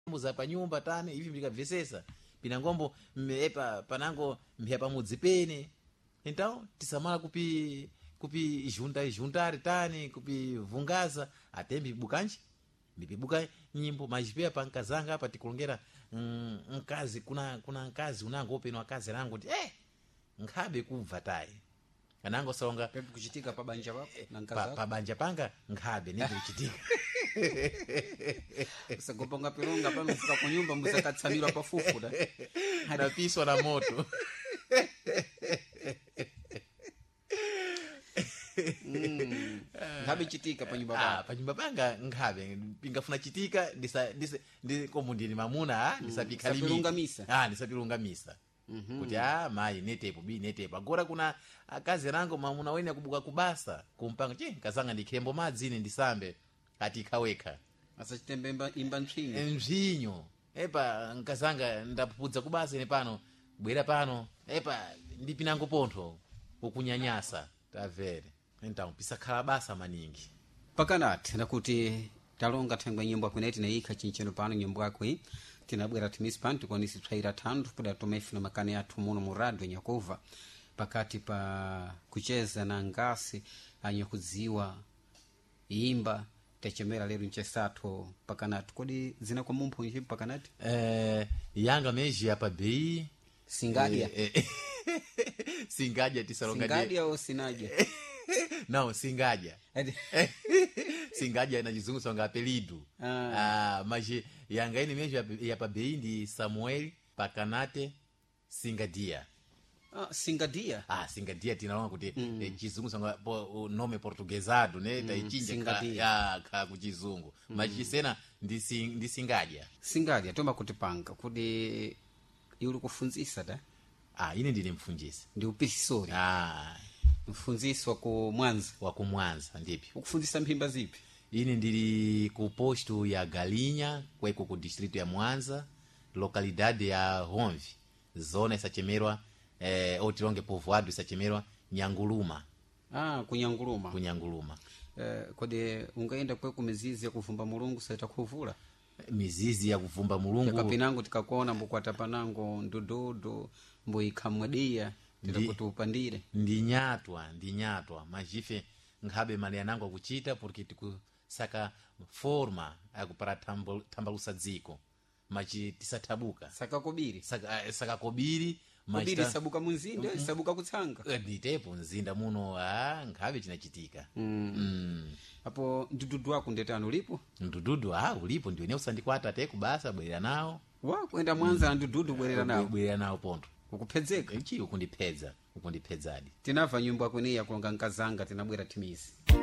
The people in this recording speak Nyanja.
muza pa nyumba tani hivi mlikavesesa pinangombo mmepa panango mhepa mudzipene então tisamala kupi juntari tani kupi vungaza atembi bukanji mbibuka nyimbo majipea pa nkazanga hapa tikulongera nkazi kuna nkazi unango openwa kazi langu ndi nkhabe kubva tayi anango songa pepe kuchitika pa banja papo na nkaza pa banja panga nkhabe ndi kuchitika usagoponga pilonga pano fika ku nyumba muzakatsamira pafufu da anapiswa na moto nkhabe chitika pa nyumba panga pa nyumba panga nkhabe pingafuna chitika ndi komu ndini mamuna ndisapilunga misa kuti mayi netepo bi netepo agora kuna akazi rango mamuna wene kubuka kubasa kumpanga kazanga ndikhembo madzi ine ndisambe ati khaweka asachitembe imba mvinyo epa nkazanga ndapupudza kubasa ine pano bwera pano epa ndipinango pontho ukunyanyasa tamvere então pisakhala basa maningi pakanati nakuti talonga thengwa nyimbo akwineti naikha chincheno pano nyimbo akwi tinabwera timisi pano tikonisi tsaira thandu kuda tumefuna makani athu muno mu radio Nyakova pakati pa kucheza na ngasi anyokudziwa imba techemera lero nchesatho pakanati kodi zina kwa mumpu njibu pakanati yanga meji apa bei singadia singadia tisalonga singadia o sinadia não singadia singadia na chizungu songa apelido mas yanga ine meji apa bei ndi Samuel pakanate singadia singadia singadia tinalonga kuti chizungu songa nome portuguesado ne taichinja ka kuchizungu mas chisena ndi singadia toma kuti panga kuti yuli kufunzisa da ine ndine mfunjisi ndi upisori mfunzisi wa ku Mwanza ndipi ukufunzisa mphimba zipi ine ndili ku posto ya Galinha kweko ku distrito ya Mwanza localidade ya Romvi zona isachemerwa otilonge povoado isachemerwa Nyanguluma kunyanguluma kodi ungaenda kweko mizizi ya kuvumba mulungu saita kuvula mizizi ya kuvumba mulungu kapinango tikakuona mbukwata panango ndododo mboikhamwedia titakuti upandire ndinyatwa majife nkhabe mali yanango akuchita porque tikusaka forma akupara tambalusa dziko machi tisathabuka saka kobiri kobiri sabuka munzinda sabuka kutsanga nditepo mzinda muno nkhabe chinachitika apo ndududu wako ndetano ulipo ndududu ulipo ndiwene usandikwata te kubasa bwerera nawo kwenda Mwanza na ndududu bwerera nawo ponto ukupedzeka ukundipedzadi tinava nyumba kwene yakulonga nkazanga tinabwera timisi